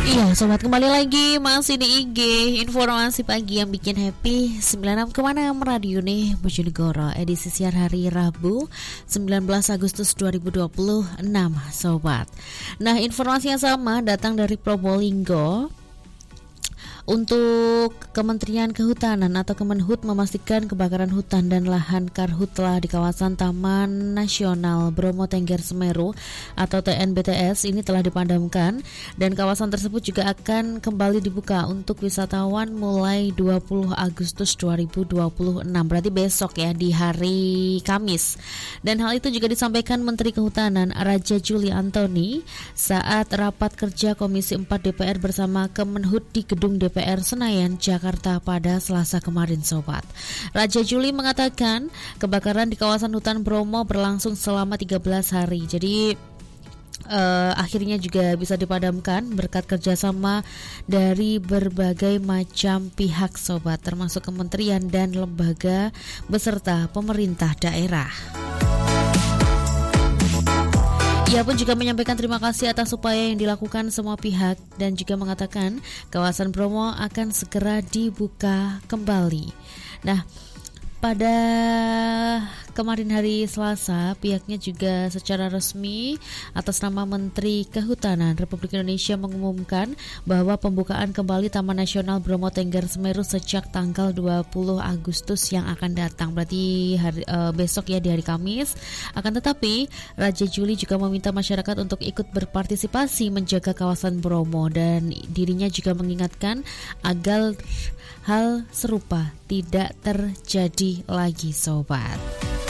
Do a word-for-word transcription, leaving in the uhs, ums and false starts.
Iya sobat, kembali lagi masih di I G Informasi Pagi yang bikin happy sembilan puluh enam koma enam Radio nih Bojonegoro, edisi siar hari Rabu sembilan belas Agustus dua ribu dua puluh enam sobat. Nah, informasi yang sama datang dari Probolinggo. Untuk Kementerian Kehutanan atau Kemenhut memastikan kebakaran hutan dan lahan karhutla di kawasan Taman Nasional Bromo Tengger Semeru atau T N B T S ini telah dipadamkan, dan kawasan tersebut juga akan kembali dibuka untuk wisatawan mulai dua puluh Agustus dua ribu dua puluh enam, berarti besok ya, di hari Kamis. Dan hal itu juga disampaikan Menteri Kehutanan Raja Juli Antoni saat rapat kerja Komisi empat D P R bersama Kemenhut di Gedung D P R D P R Senayan, Jakarta pada Selasa kemarin sobat. Raja Juli mengatakan kebakaran di kawasan hutan Bromo berlangsung selama tiga belas hari. Jadi uh, akhirnya juga bisa dipadamkan berkat kerjasama dari berbagai macam pihak sobat, termasuk kementerian dan lembaga beserta pemerintah daerah. Ia pun juga menyampaikan terima kasih atas upaya yang dilakukan semua pihak dan juga mengatakan kawasan Bromo akan segera dibuka kembali. Nah, pada kemarin hari Selasa, pihaknya juga secara resmi atas nama Menteri Kehutanan Republik Indonesia mengumumkan bahwa pembukaan kembali Taman Nasional Bromo Tengger Semeru sejak tanggal dua puluh Agustus yang akan datang, berarti hari, uh, besok ya, di hari Kamis. Akan tetapi, Raja Juli juga meminta masyarakat untuk ikut berpartisipasi menjaga kawasan Bromo, dan dirinya juga mengingatkan agar hal serupa tidak terjadi lagi sobat.